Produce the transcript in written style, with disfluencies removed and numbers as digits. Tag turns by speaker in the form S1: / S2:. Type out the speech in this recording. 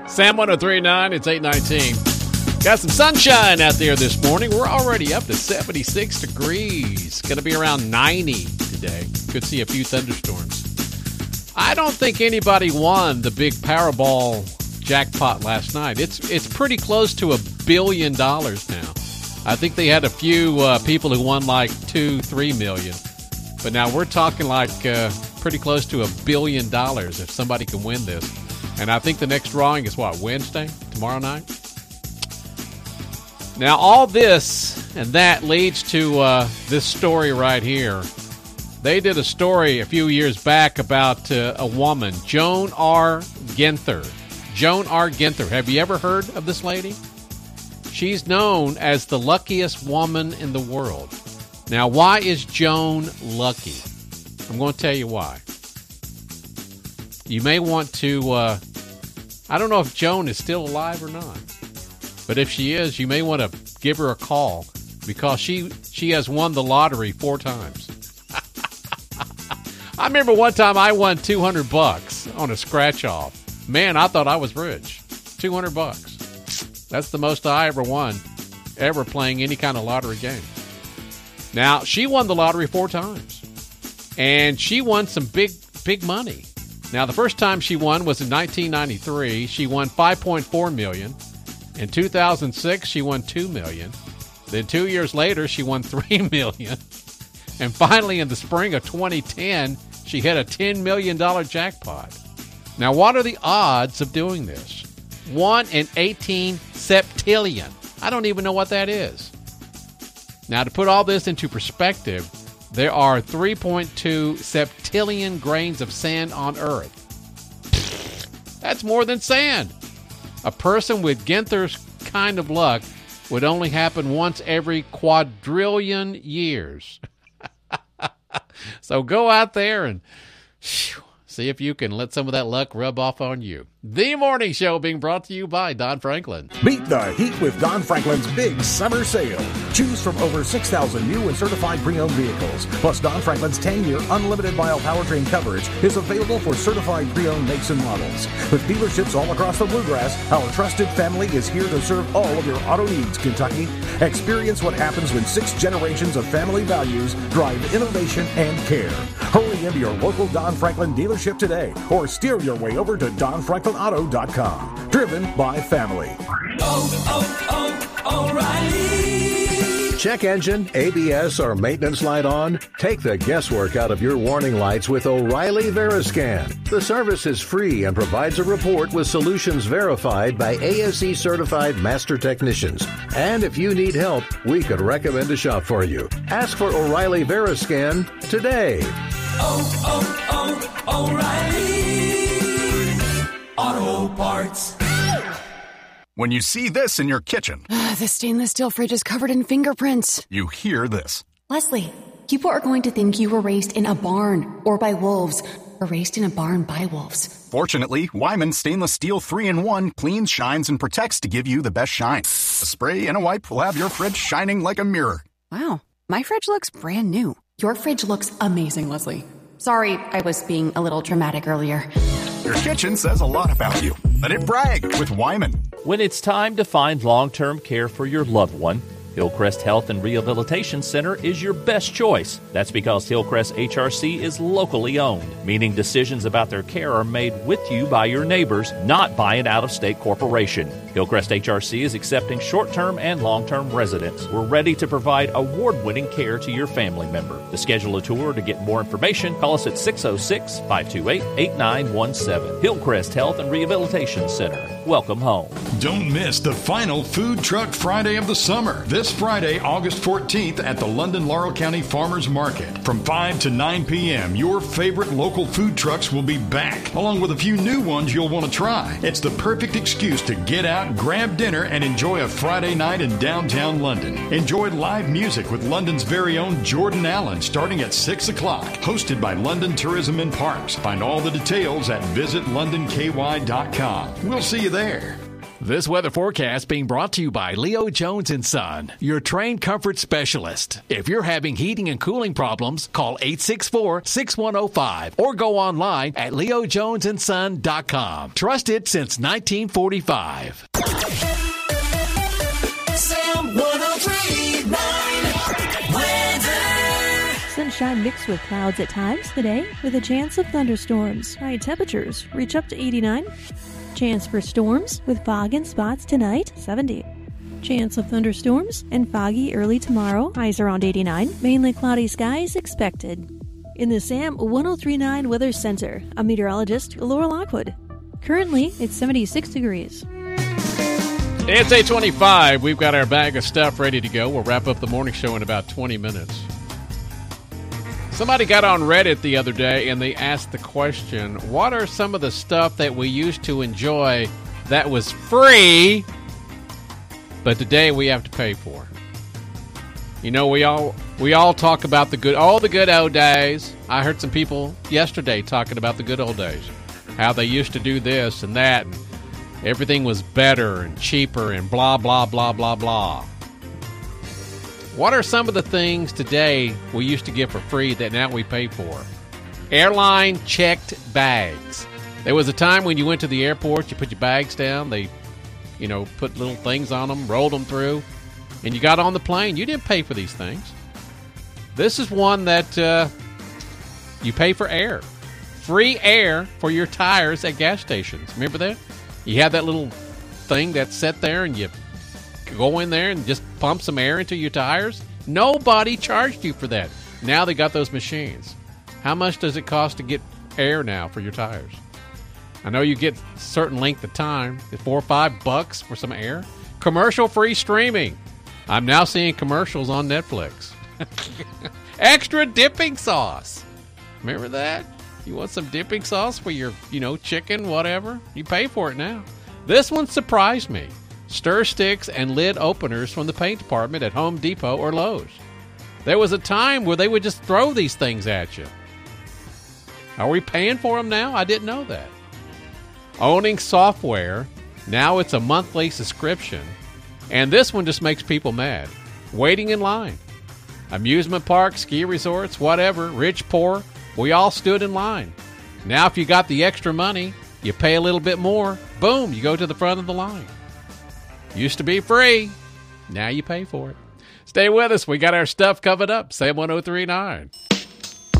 S1: Sam 103.9, it's 8:19. Got some sunshine out there this morning. We're already up to 76 degrees. Going to be around 90 today. Could see a few thunderstorms. I don't think anybody won the big Powerball jackpot last night. It's pretty close to $1 billion now. I think they had a few people who won like $2-3 million. But now we're talking like pretty close to $1 billion if somebody can win this. And I think the next drawing is what, Wednesday? Tomorrow night? Now, all this and that leads to this story right here. They did a story a few years back about a woman, Joan R. Ginther. Joan R. Ginther. Have you ever heard of this lady? She's known as the luckiest woman in the world. Now, why is Joan lucky? I'm going to tell you why. You may want to, I don't know if Joan is still alive or not. But if she is, you may want to give her a call because she has won the lottery 4 times. I remember one time I won $200 on a scratch-off. Man, I thought I was rich. $200. That's the most I ever won, ever playing any kind of lottery game. Now, she won the lottery 4 times. And she won some big money. Now, the first time she won was in 1993. She won $5.4 million. In 2006, she won $2 million. Then 2 years later, she won $3 million. And finally, in the spring of 2010, she hit a $10 million jackpot. Now, what are the odds of doing this? 1 in 18 septillion. I don't even know what that is. Now, to put all this into perspective, there are 3.2 septillion grains of sand on Earth. That's more than sand. A person with Ginther's kind of luck would only happen once every quadrillion years. So go out there and see if you can let some of that luck rub off on you. The Morning Show being brought to you by Don Franklin.
S2: Beat the heat with Don Franklin's big summer sale. Choose from over 6,000 new and certified pre-owned vehicles. Plus, Don Franklin's 10-year unlimited mile powertrain coverage is available for certified pre-owned makes and models. With dealerships all across the Bluegrass, our trusted family is here to serve all of your auto needs, Kentucky. Experience what happens when 6 generations of family values drive innovation and care. Hurry into your local Don Franklin dealership today or steer your way over to DonFranklinAuto.com. Driven by family.
S3: O'Reilly. Check engine, ABS, or maintenance light on? Take the guesswork out of your warning lights with O'Reilly Veriscan. The service is free and provides a report with solutions verified by ASE certified master technicians. And if you need help, we could recommend a shop for you. Ask for O'Reilly Veriscan today.
S4: O'Reilly Auto Parts.
S5: When you see this in your kitchen,
S6: the stainless steel fridge is covered in fingerprints.
S5: You hear this.
S6: Leslie, people are going to think you were raised in a barn or by wolves, or raised in a barn by wolves.
S5: Fortunately, Wyman Stainless Steel 3-in-1 cleans, shines, and protects to give you the best shine. A spray and a wipe will have your fridge shining like a mirror.
S6: Wow, my fridge looks brand new. Your fridge looks amazing, Leslie. Sorry, I was being a little dramatic earlier.
S5: Your kitchen says a lot about you. Let it brag with Wyman.
S7: When it's time to find long-term care for your loved one, Hillcrest Health and Rehabilitation Center is your best choice. That's because Hillcrest HRC is locally owned, meaning decisions about their care are made with you by your neighbors, not by an out-of-state corporation. Hillcrest HRC is accepting short-term and long-term residents. We're ready to provide award-winning care to your family member. To schedule a tour or to get more information, call us at 606-528-8917. Hillcrest Health and Rehabilitation Center. Welcome home.
S8: Don't miss the final Food Truck Friday of the summer. This Friday, August 14th at the London Laurel County Farmers Market. From 5 to 9 p.m., your favorite local food trucks will be back, along with a few new ones you'll want to try. It's the perfect excuse to get out, grab dinner, and enjoy a Friday night in downtown London. Enjoy live music with London's very own Jordan Allen starting at 6 o'clock. Hosted by London Tourism and Parks. Find all the details at visitlondonky.com. We'll see you there.
S9: This weather forecast being brought to you by Leo Jones & Son, your trained comfort specialist. If you're having heating and cooling problems, call 864-6105 or go online at leojonesandson.com. Trusted since 1945.
S4: Sam 103.9 weather.
S10: Sunshine mixed with clouds at times today with a chance of thunderstorms. High temperatures reach up to 89. Chance for storms with fog in spots tonight, 70. Chance of thunderstorms and foggy early tomorrow, highs around 89. Mainly cloudy skies expected. In the SAM 103.9 Weather Center, I'm meteorologist Laura Lockwood. Currently, it's 76 degrees.
S1: It's 8:25. We've got our bag of stuff ready to go. We'll wrap up the morning show in about 20 minutes. Somebody got on Reddit the other day and they asked the question, what are some of the stuff that we used to enjoy that was free, but today we have to pay for? You know, we all talk about all the good old days. I heard some people yesterday talking about the good old days, how they used to do this and that, and everything was better and cheaper and blah, blah, blah, blah, blah. What are some of the things today we used to get for free that now we pay for? Airline checked bags. There was a time when you went to the airport, you put your bags down, they, put little things on them, rolled them through, and you got on the plane. You didn't pay for these things. This is one that you pay for air. Free air for your tires at gas stations. Remember that? You have that little thing that's set there and you go in there and just pump some air into your tires. Nobody charged you for that. Now they got those machines. How much does it cost to get air now for your tires? I know you get a certain length of time. $4 or $5 for some air. Commercial-free streaming. I'm now seeing commercials on Netflix. Extra dipping sauce. Remember that? You want some dipping sauce for your, chicken, whatever? You pay for it now. This one surprised me. Stir sticks and lid openers from the paint department at Home Depot or Lowe's. There was a time where they would just throw these things at you. Are we paying for them now? I didn't know that. Owning software, now it's a monthly subscription. And this one just makes people mad. Waiting in line. Amusement parks, ski resorts, whatever, rich, poor, we all stood in line. Now if you got the extra money, you pay a little bit more, boom, you go to the front of the line. Used to be free. Now you pay for it. Stay with us. We got our stuff covered up. Sam 103.9.